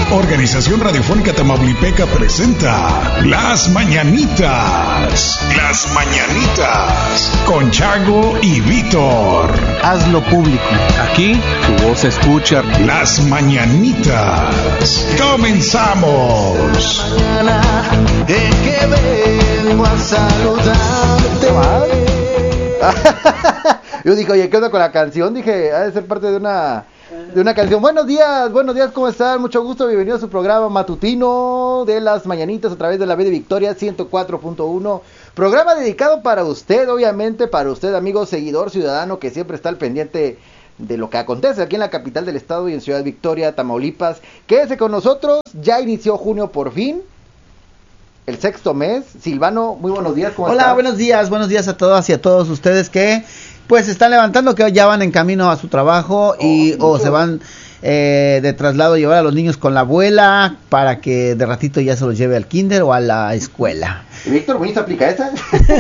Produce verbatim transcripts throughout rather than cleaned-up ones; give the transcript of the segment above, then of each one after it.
Organización Radiofónica Tamaulipeca presenta Las Mañanitas. Las Mañanitas. Con Chago y Víctor. Hazlo público. Aquí tu voz se escucha. Las Mañanitas. ¡Comenzamos! Mañana en que vengo a saludarte. Yo dije, oye, ¿qué onda con la canción? Dije, ha de ser parte de una... de una canción. Buenos días, buenos días, ¿cómo están? Mucho gusto, bienvenido a su programa matutino de Las Mañanitas a través de la B de Victoria ciento cuatro punto uno. Programa dedicado para usted, obviamente, para usted, amigo, seguidor, ciudadano, que siempre está al pendiente de lo que acontece aquí en la capital del estado y en Ciudad Victoria, Tamaulipas. Quédese con nosotros, ya inició junio por fin, el sexto mes. Silvano, muy buenos días, ¿cómo Hola, estás? buenos días, buenos días a todas y a todos ustedes que pues se están levantando, que ya van en camino a su trabajo y Oh, o se van eh, de traslado a llevar a los niños con la abuela para que de ratito ya se los lleve al kinder o a la escuela. ¿Y Víctor Muñiz aplica esa?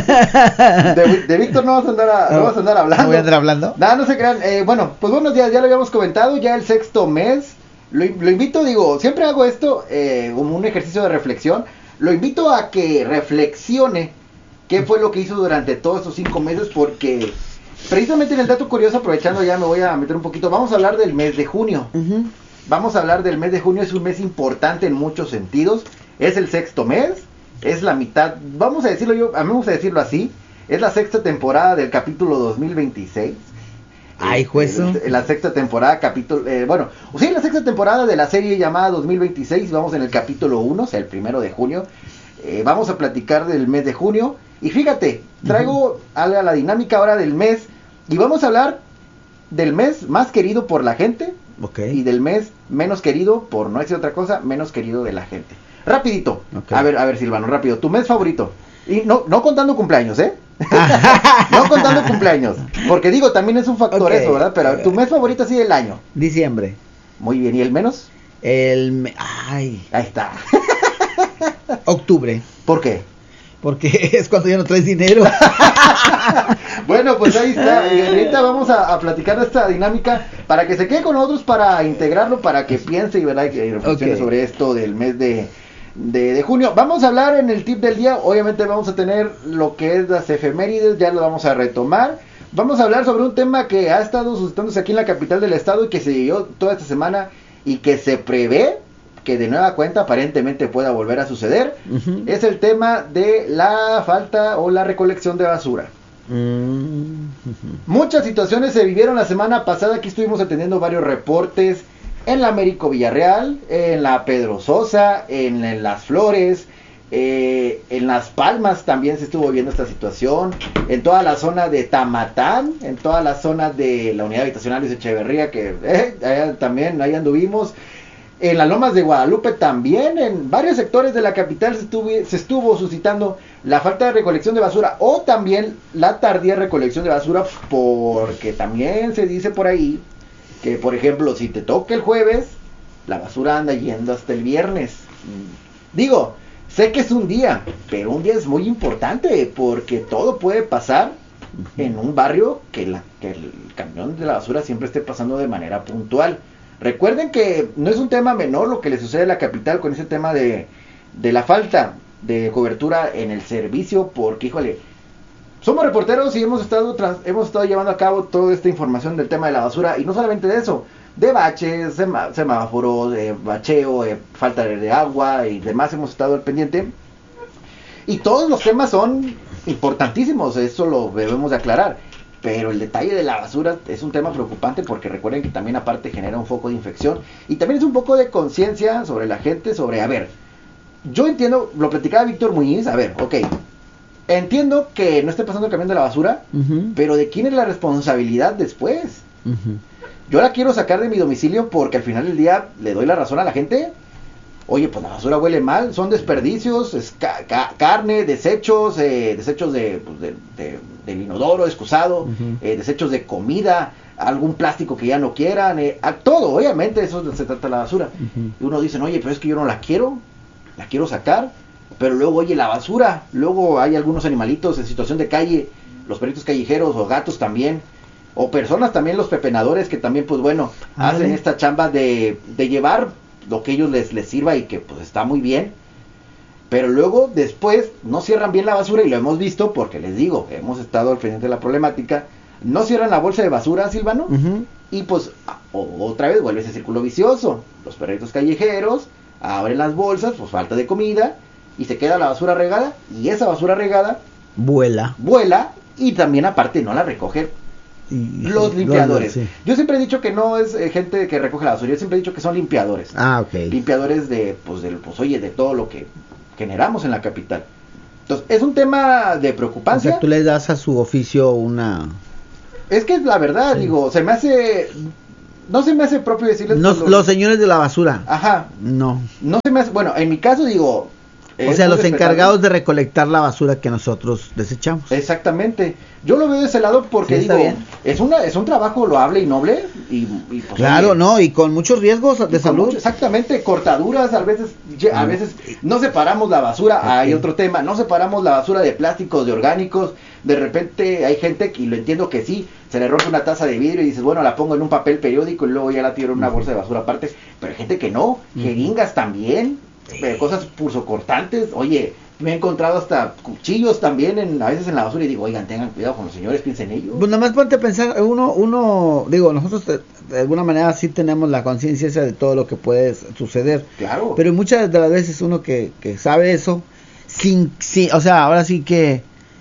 de, de Víctor no vas a andar, a, no vas a andar hablando. ¿No voy a andar hablando? Nada, no se crean. Eh, bueno, pues buenos días, ya lo habíamos comentado, ya el sexto mes. Lo, lo invito, digo, siempre hago esto eh, como un ejercicio de reflexión. Lo invito a que reflexione qué fue lo que hizo durante todos estos cinco meses, porque precisamente en el dato curioso, aprovechando ya me voy a meter un poquito, vamos a hablar del mes de junio. Uh-huh. Vamos a hablar del mes de junio, es un mes importante en muchos sentidos, es el sexto mes, es la mitad, vamos a decirlo yo, a mí me gusta decirlo así, es la sexta temporada del capítulo dos mil veintiséis. Ay, juezo. En la sexta temporada, capítulo, eh, bueno, sí, la sexta temporada de la serie llamada dos mil veintiséis, vamos en el capítulo uno, o sea, el primero de junio. Eh, vamos a platicar del mes de junio, y fíjate, traigo uh-huh. a la, la dinámica ahora del mes, y vamos a hablar del mes más querido por la gente, okay, y del mes menos querido, por no decir otra cosa, menos querido de la gente. Rapidito, okay. a ver, a ver Silvano, rápido, tu mes favorito, y no, no contando cumpleaños, ¿eh? No contando cumpleaños, porque digo, también es un factor okay, eso, ¿verdad? Pero tu mes favorito así del año. Diciembre. Muy bien, ¿y el menos? El... Me... Ay. Ahí está. Octubre. ¿Por qué? Porque es cuando ya no traes dinero. Bueno, pues ahí está. Y ahorita vamos a, a platicar de esta dinámica para que se quede con nosotros, para integrarlo, para que piense y, ¿verdad? Y reflexione okay. sobre esto del mes de... De, de junio. Vamos a hablar en el tip del día, obviamente vamos a tener lo que es las efemérides, ya lo vamos a retomar. Vamos a hablar sobre un tema que ha estado suscitándose aquí en la capital del estado y que se dio toda esta semana y que se prevé que de nueva cuenta aparentemente pueda volver a suceder. Uh-huh. Es el tema de la falta o la recolección de basura. Uh-huh. Muchas situaciones se vivieron la semana pasada, aquí estuvimos atendiendo varios reportes en la Américo Villarreal, en la Pedro Sosa, en, en Las Flores, eh, en Las Palmas también se estuvo viendo esta situación, en toda la zona de Tamatán, en toda la zona de la unidad habitacional Luis Echeverría, que eh, allá también, ahí anduvimos, en las Lomas de Guadalupe también, en varios sectores de la capital se estuvo, se estuvo suscitando la falta de recolección de basura, o también la tardía recolección de basura, porque también se dice por ahí, que por ejemplo, si te toca el jueves, la basura anda yendo hasta el viernes. Digo, sé que es un día, pero un día es muy importante, porque todo puede pasar en un barrio que, la, que el camión de la basura siempre esté pasando de manera puntual. Recuerden que no es un tema menor lo que le sucede a la capital con ese tema de, de la falta de cobertura en el servicio, porque híjole, somos reporteros y hemos estado tras, hemos estado llevando a cabo toda esta información del tema de la basura, y no solamente de eso, de baches, semá, semáforos, de bacheo, de falta de, de agua y demás, hemos estado al pendiente, y todos los temas son importantísimos, eso lo debemos de aclarar, pero el detalle de la basura es un tema preocupante, porque recuerden que también aparte genera un foco de infección, y también es un poco de conciencia sobre la gente, sobre, a ver, yo entiendo, lo platicaba Víctor Muñiz, a ver, ok, entiendo que no esté pasando el camión de la basura, uh-huh. pero ¿de quién es la responsabilidad después? Uh-huh. Yo la quiero sacar de mi domicilio porque al final del día le doy la razón a la gente. Oye, pues la basura huele mal, son desperdicios, es ca- ca- carne, desechos, eh, desechos de, pues de, de, del inodoro excusado, uh-huh. eh, desechos de comida, algún plástico que ya no quieran, eh, a todo, obviamente eso se trata de la basura. Uh-huh. Y uno dice, oye, pero es que yo no la quiero, la quiero sacar. Pero luego, oye, la basura, luego hay algunos animalitos en situación de calle, los perritos callejeros o gatos también, o personas también, los pepenadores, que también, pues bueno, ah, hacen ¿sí? esta chamba de, de llevar lo que ellos les, les sirva y que pues está muy bien. Pero luego después no cierran bien la basura y lo hemos visto porque les digo, hemos estado al frente de la problemática. No cierran la bolsa de basura, Silvano, uh-huh. y pues o, otra vez vuelve ese círculo vicioso. Los perritos callejeros abren las bolsas, pues falta de comida y se queda la basura regada y esa basura regada vuela. Vuela y también aparte no la recogen y, los limpiadores. Sí. Yo siempre he dicho que no es eh, gente que recoge la basura, yo siempre he dicho que son limpiadores. Ah, ok. Limpiadores de, pues, del, pues oye, de todo lo que generamos en la capital. Entonces, es un tema de preocupancia. O sea, tú le das a su oficio una... Es que es la verdad, sí. digo, se me hace... No se me hace propio decirles... No, los, los señores de la basura. Ajá. No. No se me hace... Bueno, en mi caso digo... O sea, los encargados de recolectar la basura que nosotros desechamos. Exactamente. Yo lo veo de ese lado porque sí, digo, es una es un trabajo loable y noble y, y pues, claro, oye, no, y con muchos riesgos de salud. Mucho, exactamente, cortaduras, a veces a veces no separamos la basura, okay. Hay otro tema, no separamos la basura de plásticos, de orgánicos. De repente hay gente que, y lo entiendo que sí, se le rompe una taza de vidrio y dices, bueno, la pongo en un papel periódico y luego ya la tiro en una bolsa de basura aparte, pero hay gente que no, jeringas también. Eh, cosas pulsocortantes, oye, me he encontrado hasta cuchillos también en, a veces en la basura y digo, oigan, tengan cuidado con los señores, piensen ellos. Pues nada más ponte a pensar, uno, uno, digo, nosotros de, de alguna manera sí tenemos la conciencia esa de todo lo que puede suceder. Claro. Pero muchas de las veces uno que, que sabe eso, sin, sin, o sea, ahora sí que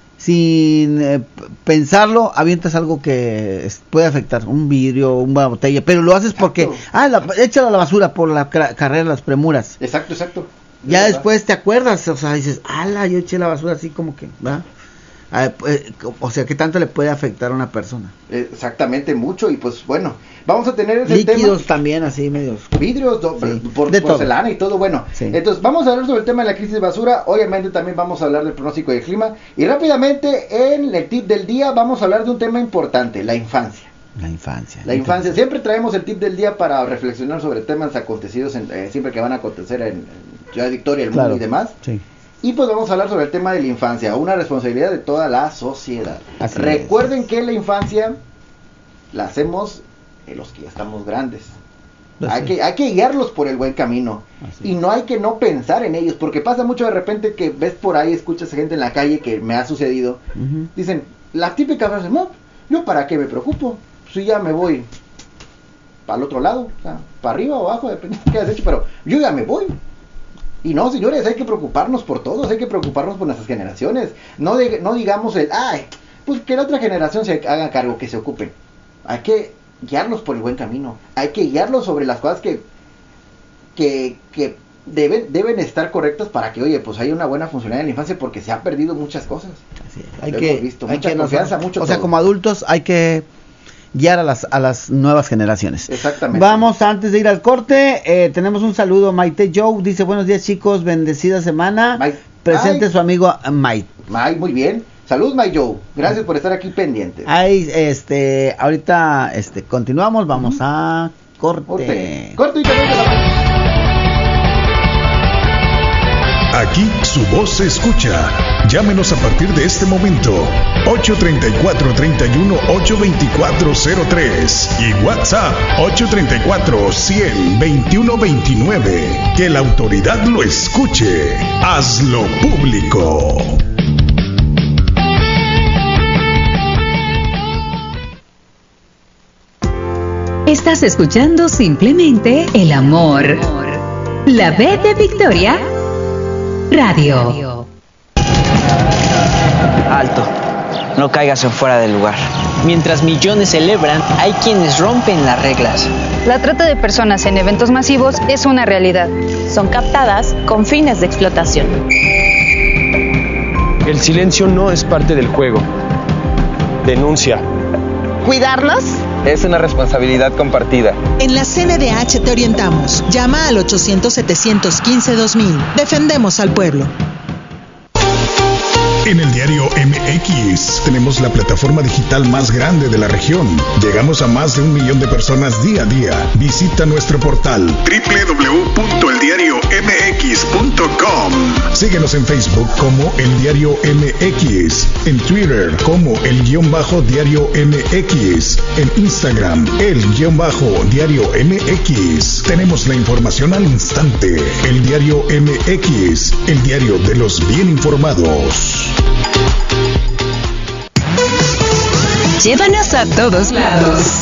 sin eh, pensarlo, avientas algo que puede afectar, un vidrio, una botella, pero lo haces porque, exacto. ah, la, échalo a la basura por la ca- carrera, las premuras. Exacto, exacto. Ya verdad. Después te acuerdas, o sea, dices, ala, yo eché la basura así como que, ¿verdad? Ah, eh, o sea, ¿qué tanto le puede afectar a una persona? Exactamente, mucho, y pues bueno, vamos a tener ese líquidos tema. También así medios. Vidrios, do, sí. por, de porcelana todo. Y todo, bueno. Sí. Entonces, vamos a hablar sobre el tema de la crisis de basura, obviamente también vamos a hablar del pronóstico del clima, y rápidamente en el tip del día vamos a hablar de un tema importante, la infancia. La infancia. La infancia. Siempre traemos el tip del día para reflexionar sobre temas acontecidos, en, eh, siempre que van a acontecer en, en Ciudad Victoria, el claro. mundo y demás. Sí. Y pues vamos a hablar sobre el tema de la infancia, una responsabilidad de toda la sociedad. Así Recuerden es. que la infancia la hacemos en los que ya estamos grandes. Hay que, hay que guiarlos por el buen camino. Así y no hay que no pensar en ellos, porque pasa mucho de repente que ves por ahí, escuchas gente en la calle, que me ha sucedido. Uh-huh. Dicen, la típica frase, no, yo para qué me preocupo, si ya me voy para el otro lado, o sea, para arriba o abajo, depende de qué has hecho, pero yo ya me voy. Y no, señores, hay que preocuparnos por todos, hay que preocuparnos por nuestras generaciones. No, de, no digamos el, ay, pues que la otra generación se haga cargo, que se ocupen. Hay que guiarlos por el buen camino. Hay que guiarlos sobre las cosas que, que, que deben, deben estar correctas para que, oye, pues haya una buena funcionalidad en la infancia, porque se han perdido muchas cosas. Así es. Hay Lo que, hemos visto, hay mucha que confianza, nos, mucho O todo. sea, como adultos hay que guiar a las a las nuevas generaciones. Exactamente. Vamos, antes de ir al corte, eh, tenemos un saludo. Maite Joe dice, buenos días chicos, bendecida semana. Mike. Presente Mike. Su amigo Mike. Mike, muy bien. Salud, Mike Joe. Gracias por estar aquí pendientes. Ahí, este, ahorita, este, continuamos, vamos uh-huh. a corte. Corte. Corte y te vengo la... Aquí su voz se escucha. Llámenos a partir de este momento. ocho treinta y cuatro, treinta y uno, ocho veinticuatro cero tres y WhatsApp ocho treinta y cuatro, cien, veintiuno veintinueve. Que la autoridad lo escuche. Hazlo público. Estás escuchando simplemente el amor. La B de Victoria Radio. Alto, no caigas en fuera del lugar. Mientras millones celebran, hay quienes rompen las reglas. La trata de personas en eventos masivos es una realidad. Son captadas con fines de explotación. El silencio no es parte del juego. Denuncia. ¿Cuidarnos? Es una responsabilidad compartida. En la C N D H te orientamos. Llama al ochocientos, setecientos quince, dos mil. Defendemos al pueblo. en el Diario M X. Tenemos la plataforma digital más grande de la región. Llegamos a más de un millón de personas día a día. Visita nuestro portal doble u doble u doble u punto el diario m x punto com. Síguenos en Facebook como El Diario M X, en Twitter como El Guión Bajo Diario M X, en Instagram El Guión Bajo Diario M X. Tenemos la información al instante. El Diario M X, el diario de los bien informados. Llévanos a todos lados.